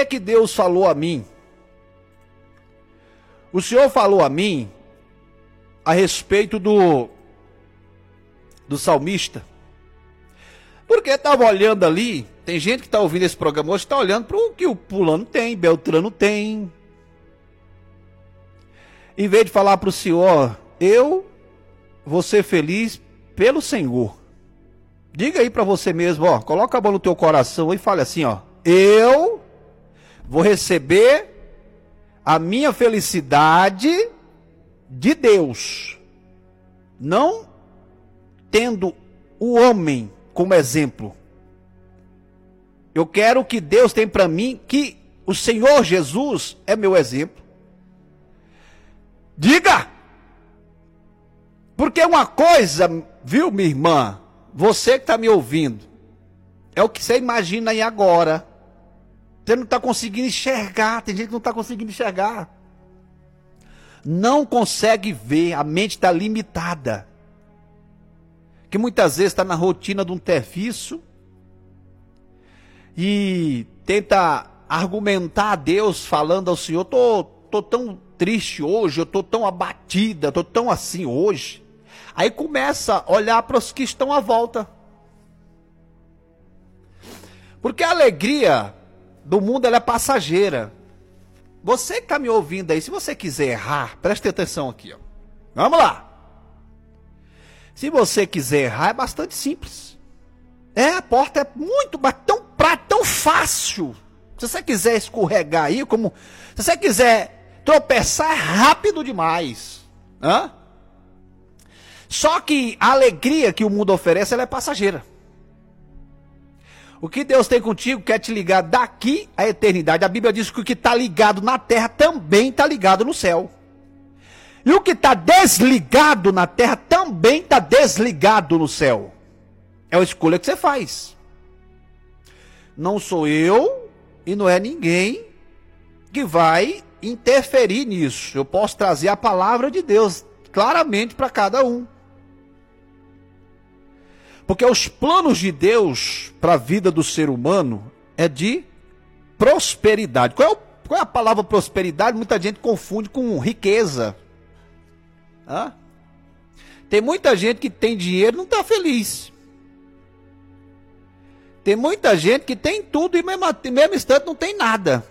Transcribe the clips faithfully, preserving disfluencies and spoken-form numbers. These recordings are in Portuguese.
que que Deus falou a mim? O Senhor falou a mim a respeito do, do salmista. Porque estava olhando ali, tem gente que está ouvindo esse programa hoje, está olhando para o que o fulano tem, Beltrano tem. Em vez de falar para o Senhor, eu vou ser feliz pelo Senhor. Diga aí para você mesmo, ó, coloca a mão no teu coração e fale assim, ó, eu vou receber a minha felicidade de Deus, não tendo o homem como exemplo. Eu quero que Deus tem para mim, que o Senhor Jesus é meu exemplo. Diga! Porque uma coisa, viu, minha irmã, você que está me ouvindo, é o que você imagina aí agora. Você não está conseguindo enxergar, tem gente que não está conseguindo enxergar. Não consegue ver, a mente está limitada. Que muitas vezes está na rotina de um serviço e tenta argumentar a Deus, falando ao Senhor, tô, tô tão triste hoje, eu tô tão abatida, tô tão assim hoje. Aí começa a olhar para os que estão à volta. Porque a alegria do mundo, ela é passageira. Você que está me ouvindo aí, se você quiser errar, preste atenção aqui, ó. Vamos lá. Se você quiser errar, é bastante simples. É, a porta é muito, mas tão, pra, tão fácil. Se você quiser escorregar aí, como, se você quiser tropeçar, é rápido demais. Hã? Só que a alegria que o mundo oferece, ela é passageira. O que Deus tem contigo quer te ligar daqui à eternidade. A Bíblia diz que o que está ligado na terra também está ligado no céu. E o que está desligado na terra também está desligado no céu. É uma escolha que você faz. Não sou eu e não é ninguém que vai interferir nisso. Eu posso trazer a palavra de Deus claramente para cada um. Porque os planos de Deus para a vida do ser humano é de prosperidade. Qual é, o, qual é a palavra prosperidade? Muita gente confunde com riqueza. Hã? Tem muita gente que tem dinheiro e não está feliz. Tem muita gente que tem tudo e mesmo, mesmo instante não tem nada.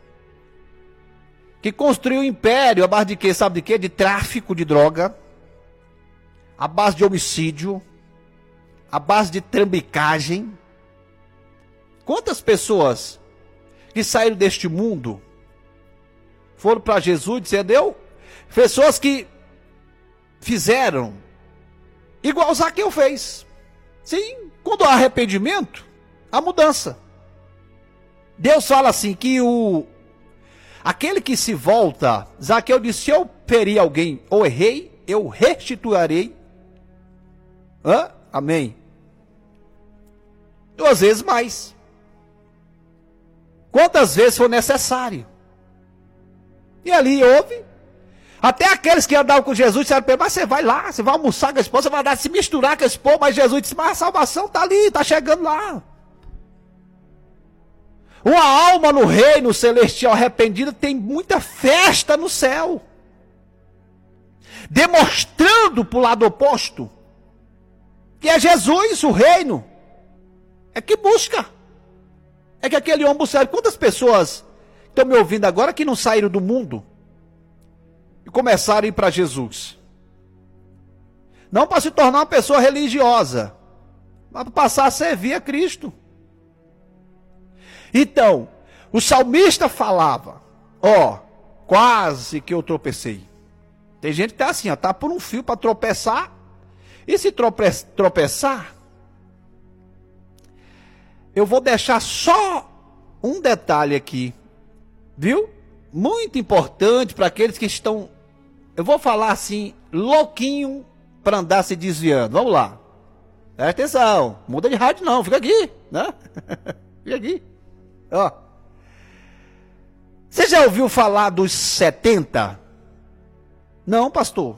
Que construiu um império à base de quê? Sabe de quê? De tráfico de droga. À base de homicídio. À base de trambicagem. Quantas pessoas que saíram deste mundo foram para Jesus dizendo, eu? Pessoas que fizeram igual Zaqueu fez. Sim, quando há arrependimento, há mudança. Deus fala assim que o aquele que se volta, Zaqueu disse, se eu feri alguém ou errei, eu restituirei. Hã? Amém. Duas vezes mais. Quantas vezes for necessário. E ali houve. Até aqueles que andavam com Jesus disseram para ele, mas você vai lá, você vai almoçar com esse povo, você vai dar, se misturar com esse povo, mas Jesus disse, mas a salvação está ali, está chegando lá. Uma alma no reino celestial arrependida tem muita festa no céu. Demonstrando para o lado oposto que é Jesus, o reino, é que busca. É que aquele homem busca. Quantas pessoas estão me ouvindo agora que não saíram do mundo e começaram a ir para Jesus? Não para se tornar uma pessoa religiosa, mas para passar a servir a Cristo. Então, o salmista falava, ó, quase que eu tropecei. Tem gente que está assim, ó, tá por um fio para tropeçar. E se trope tropeçar, eu vou deixar só um detalhe aqui, viu? Muito importante para aqueles que estão, eu vou falar assim, louquinho para andar se desviando. Vamos lá. Presta atenção, muda de rádio não, fica aqui, né? Fica aqui. Ó. Você já ouviu falar dos setenta? Não, pastor.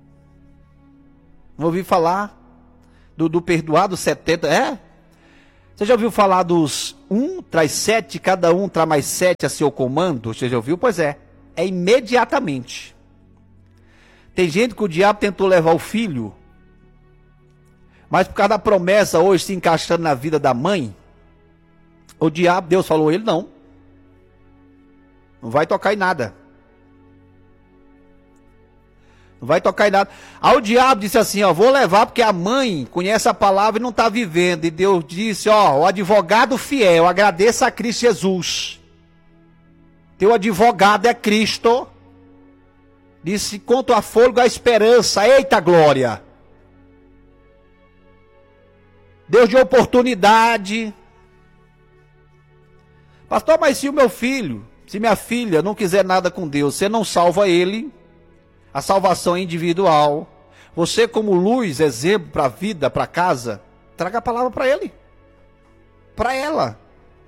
Não ouvi falar do, do perdoado setenta, é? Você já ouviu falar dos um traz sete, cada um traz mais sete a seu comando? Você já ouviu? Pois é, é imediatamente. Tem gente que o diabo tentou levar o filho, mas por causa da promessa hoje se encaixando na vida da mãe, o diabo, Deus falou a ele, não. Não vai tocar em nada. Não vai tocar em nada. Aí o diabo disse assim, ó, vou levar porque a mãe conhece a palavra e não está vivendo. E Deus disse, ó, o advogado fiel, agradeça a Cristo Jesus. Teu advogado é Cristo. Disse, quanto a fôlego, a esperança. Eita glória. Deus de oportunidade. Pastor, mas se o meu filho, se minha filha não quiser nada com Deus, você não salva ele. A salvação é individual. Você como luz, exemplo para a vida, para casa, traga a palavra para ele. Para ela.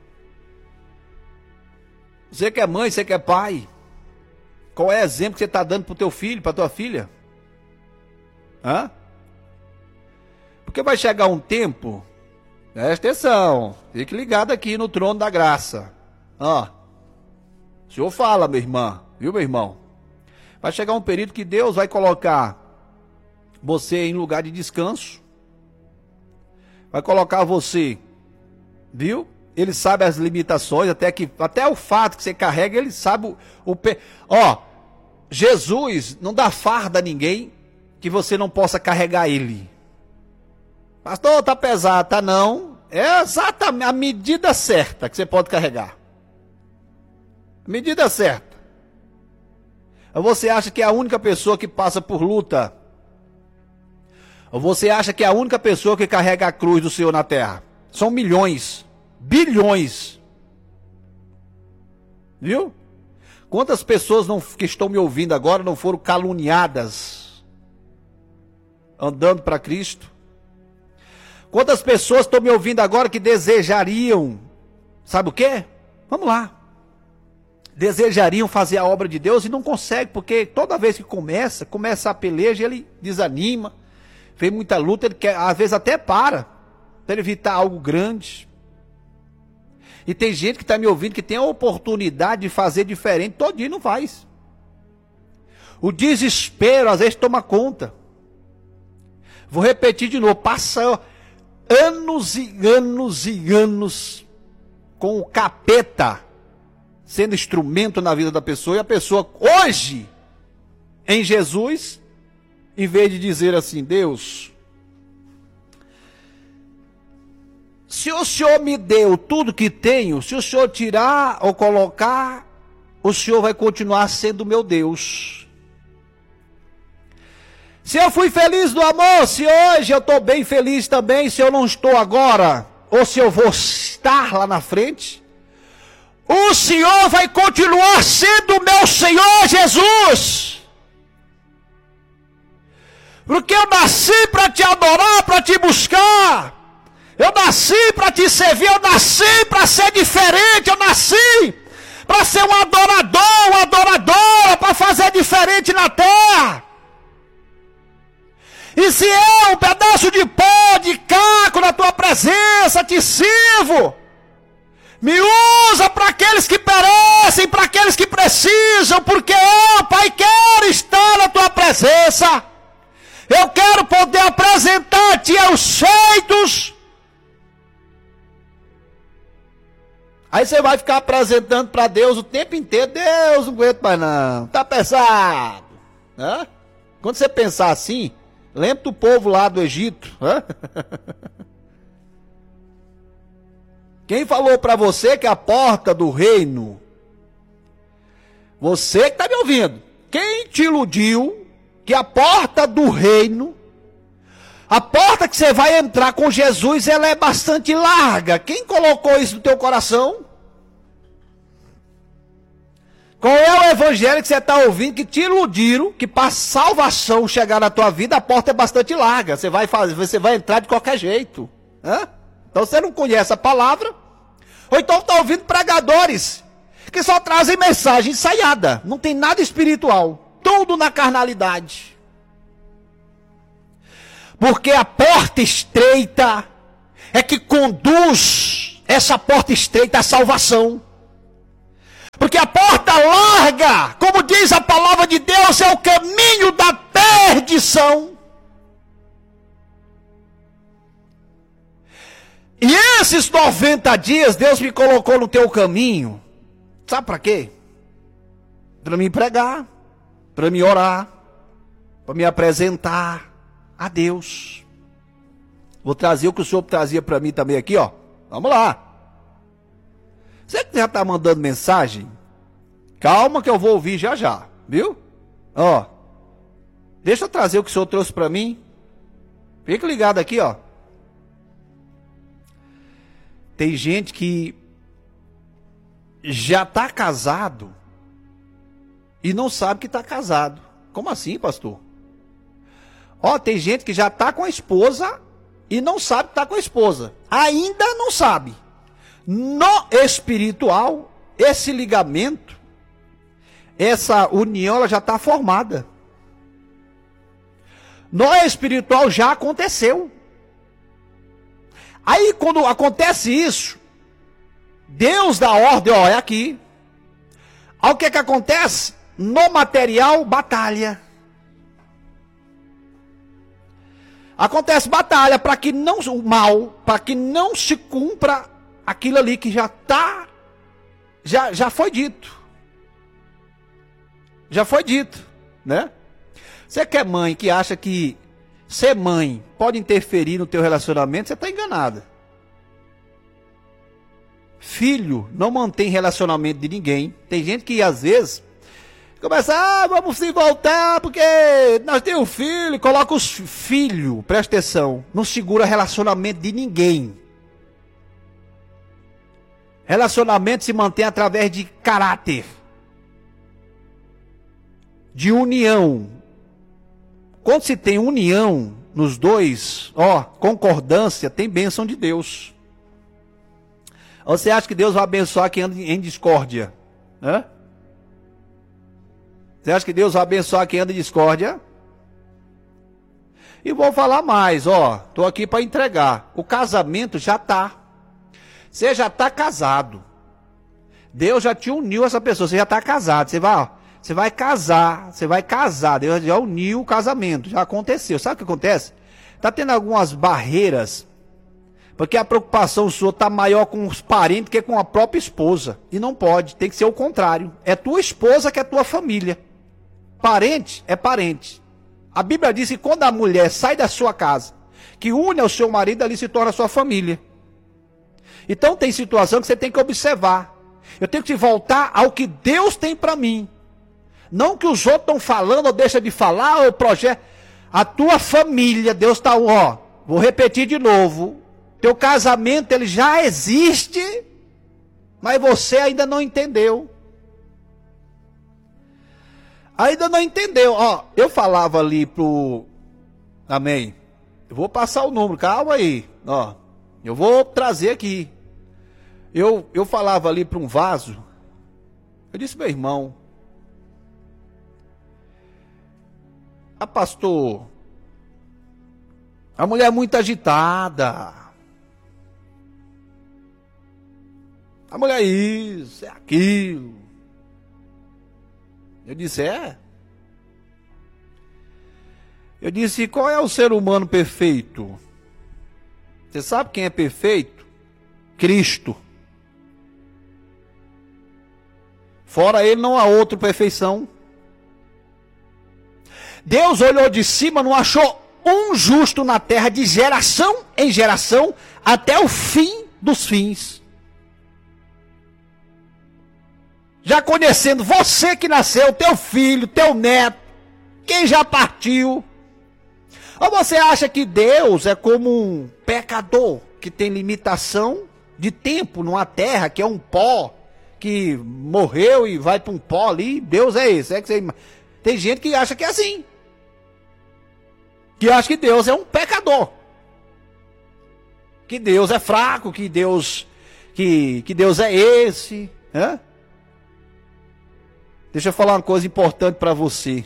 Você que é mãe, você que é pai. Qual é o exemplo que você está dando para o teu filho, para a tua filha? Hã? Porque vai chegar um tempo, presta atenção, fique ligado aqui no trono da graça. Ó, o Senhor fala, minha irmã, viu, meu irmão? Vai chegar um período que Deus vai colocar você em lugar de descanso. Vai colocar você, viu? Ele sabe as limitações, até, que, até o fato que você carrega, ele sabe o... o ó, Jesus não dá farda a ninguém que você não possa carregar ele. Pastor, tá pesado, tá não. É exatamente a medida certa que você pode carregar. A medida certa. Ou você acha que é a única pessoa que passa por luta? Ou você acha que é a única pessoa que carrega a cruz do Senhor na terra? São milhões, bilhões. Viu? Quantas pessoas não, que estão me ouvindo agora não foram caluniadas andando para Cristo? Quantas pessoas estão me ouvindo agora que desejariam, sabe o quê? Vamos lá. Desejariam fazer a obra de Deus e não conseguem, porque toda vez que começa, começa a peleja, ele desanima, vem muita luta, ele quer, às vezes até para, para evitar algo grande. E tem gente que está me ouvindo que tem a oportunidade de fazer diferente, todo dia não faz. O desespero às vezes toma conta. Vou repetir de novo, passa anos e anos e anos com o capeta sendo instrumento na vida da pessoa, e a pessoa hoje, em Jesus, em vez de dizer assim, Deus, se o Senhor me deu tudo que tenho, se o Senhor tirar ou colocar, o Senhor vai continuar sendo meu Deus. Se eu fui feliz no amor, se hoje eu estou bem feliz também, se eu não estou agora, ou se eu vou estar lá na frente, o Senhor vai continuar sendo meu Senhor Jesus. Porque eu nasci para te adorar, para te buscar. Eu nasci para te servir, eu nasci para ser diferente, eu nasci para ser um adorador, uma adoradora, para fazer diferente na terra. E se eu, um pedaço de pó, de caco na tua presença, te sirvo, me usa para aqueles que perecem, para aqueles que precisam, porque eu, Pai, quero estar na tua presença. Eu quero poder apresentar-te aos feitos. Aí você vai ficar apresentando para Deus o tempo inteiro. Deus, não aguento mais não, tá pesado. Hã? Quando você pensar assim, lembra do povo lá do Egito. Hã? Quem falou para você que a porta do reino, você que está me ouvindo, quem te iludiu que a porta do reino, a porta que você vai entrar com Jesus, ela é bastante larga? Quem colocou isso no teu coração? Qual é o evangelho que você está ouvindo que te iludiram, que para salvação chegar na tua vida, a porta é bastante larga, você vai, fazer, você vai entrar de qualquer jeito. Hã? Então você não conhece a palavra, ou então está ouvindo pregadores, que só trazem mensagem ensaiada, não tem nada espiritual, tudo na carnalidade. Porque a porta estreita é que conduz essa porta estreita à salvação. Porque a porta larga, como diz a palavra de Deus, é o caminho da perdição. E esses noventa dias, Deus me colocou no teu caminho. Sabe para quê? Para me pregar, para me orar, para me apresentar a Deus. Vou trazer o que o Senhor trazia para mim também aqui, ó. Vamos lá. Você que já está mandando mensagem, calma que eu vou ouvir já já, viu? Ó, deixa eu trazer o que o Senhor trouxe para mim. Fica ligado aqui, ó. Tem gente que já está casado e não sabe que está casado. Como assim, pastor? Ó, tem gente que já está com a esposa e não sabe que está com a esposa. Ainda não sabe. No espiritual, esse ligamento, essa união, ela já está formada. No espiritual já aconteceu. Aí quando acontece isso, Deus dá ordem, ó, é aqui. Aí o que é que acontece? No material, batalha. Acontece batalha para que não, o mal, para que não se cumpra aquilo ali que já está, já, já foi dito. Já foi dito, né? Você que é mãe, que acha que ser mãe pode interferir no teu relacionamento, você está enganada. Filho não mantém relacionamento de ninguém. Tem gente que às vezes começa, ah, vamos se voltar porque nós temos um filho, coloca os filhos, presta atenção, não segura relacionamento de ninguém. Relacionamento se mantém através de caráter, de união. Quando se tem união nos dois, ó, concordância, tem bênção de Deus. Ou você acha que Deus vai abençoar quem anda em discórdia? Hã? Você acha que Deus vai abençoar quem anda em discórdia? E vou falar mais, ó, tô aqui para entregar. O casamento já está. Você já está casado. Deus já te uniu essa pessoa, você já está casado. Você vai, ó, você vai casar, você vai casar. Deus já uniu o casamento, já aconteceu. Sabe o que acontece? Está tendo algumas barreiras, porque a preocupação sua está maior com os parentes que com a própria esposa. E não pode, tem que ser o contrário. É tua esposa que é tua família. Parente é parente. A Bíblia diz que quando a mulher sai da sua casa, que une ao seu marido, ali se torna sua família. Então tem situação que você tem que observar. Eu tenho que voltar ao que Deus tem para mim. Não que os outros estão falando ou deixa de falar, ou projeto. A tua família, Deus está, ó, vou repetir de novo. Teu casamento, ele já existe, mas você ainda não entendeu. Ainda não entendeu. Ó, eu falava ali pro... Amém. Eu vou passar o número, calma aí. Ó, eu vou trazer aqui. Eu, eu falava ali para um vaso. Eu disse, meu irmão, a pastor, a mulher é muito agitada. A mulher é isso, é aquilo. Eu disse, é? Eu disse, qual é o ser humano perfeito? Você sabe quem é perfeito? Cristo. Fora ele não há outra perfeição. Deus olhou de cima, não achou um justo na terra, de geração em geração, até o fim dos fins. Já conhecendo você que nasceu, teu filho, teu neto, quem já partiu. Ou você acha que Deus é como um pecador que tem limitação de tempo numa terra que é um pó, que morreu e vai para um pó ali? Deus é esse. É que você... Tem gente que acha que é assim. Que acha que Deus é um pecador. Que Deus é fraco, que Deus, que, que Deus é esse. Né? Deixa eu falar uma coisa importante para você.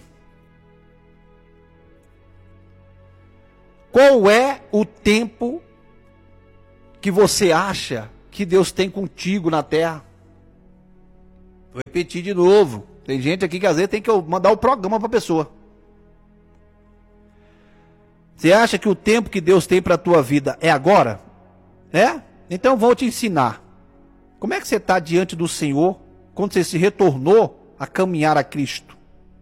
Qual é o tempo que você acha que Deus tem contigo na terra? Vou repetir de novo. Tem gente aqui que às vezes tem que mandar o programa para a pessoa. Você acha que o tempo que Deus tem para a tua vida é agora? É? Então vou te ensinar. Como é que você está diante do Senhor quando você se retornou a caminhar a Cristo?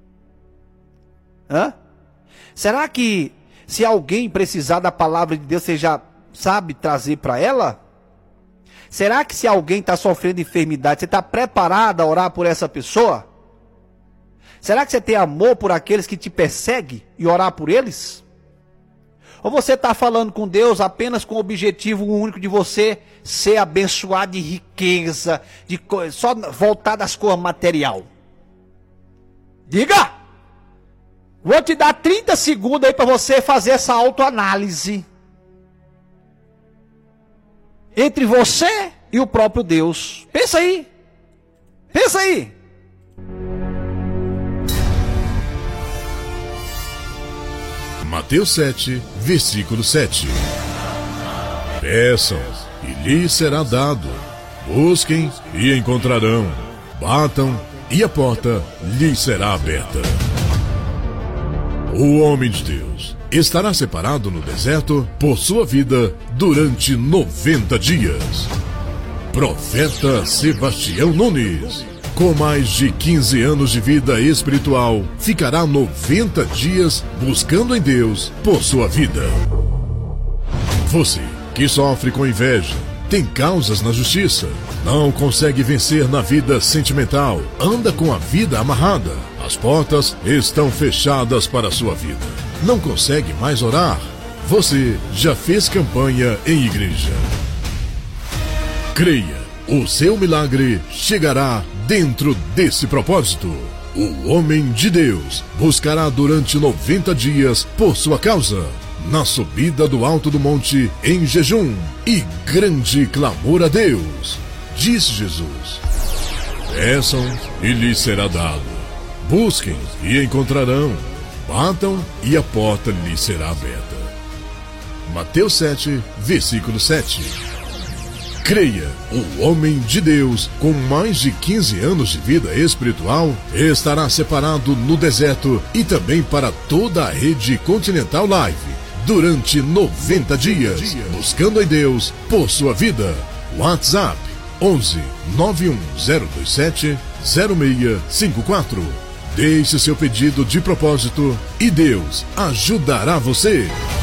Hã? Será que se alguém precisar da palavra de Deus, você já sabe trazer para ela? Será que se alguém está sofrendo enfermidade, você está preparado a orar por essa pessoa? Será que você tem amor por aqueles que te perseguem e orar por eles? Ou você está falando com Deus apenas com o objetivo único de você ser abençoado de riqueza, de co... só voltar das coisas material? Diga! Vou te dar trinta segundos aí para você fazer essa autoanálise entre você e o próprio Deus. Pensa aí. Pensa aí. Mateus sete, versículo sete. Peçam, e lhes será dado. Busquem, e encontrarão. Batam, e a porta lhes será aberta. O homem de Deus estará separado no deserto por sua vida durante noventa dias. Profeta Sebastião Nunes, com mais de quinze anos de vida espiritual, ficará noventa dias buscando em Deus por sua vida. Você que sofre com inveja, tem causas na justiça, não consegue vencer na vida sentimental, anda com a vida amarrada, as portas estão fechadas para a sua vida, não consegue mais orar, você já fez campanha em igreja. Creia, o seu milagre chegará dentro desse propósito. O homem de Deus buscará durante noventa dias por sua causa, na subida do alto do monte, em jejum e grande clamor a Deus. Disse Jesus: peçam e lhes será dado. Busquem e encontrarão. Batam e a porta lhes será aberta. Mateus sete, versículo sete. Creia, o homem de Deus, com mais de quinze anos de vida espiritual, estará separado no deserto e também para toda a rede Continental Live, durante noventa dias, buscando em Deus por sua vida. WhatsApp onze, nove um zero dois sete, zero seis cinco quatro. Deixe seu pedido de propósito e Deus ajudará você.